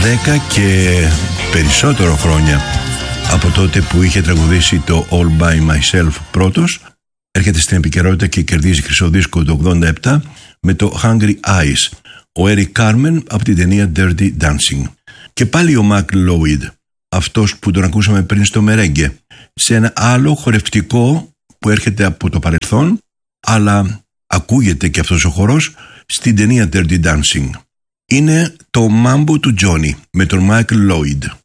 10 και περισσότερο χρόνια από τότε που είχε τραγουδήσει το All By Myself πρώτος, έρχεται στην επικαιρότητα και κερδίζει χρυσό δίσκο το 87 με το Hungry Eyes, ο Eric Carmen από την ταινία Dirty Dancing. Και πάλι ο Mac Lloyd, αυτός που τον ακούσαμε πριν στο μερέγγε, σε ένα άλλο χορευτικό που έρχεται από το παρελθόν, αλλά ακούγεται και αυτός ο χορός στην ταινία Dirty Dancing. Είναι το Mambo του Johnny με τον Michael Lloyd.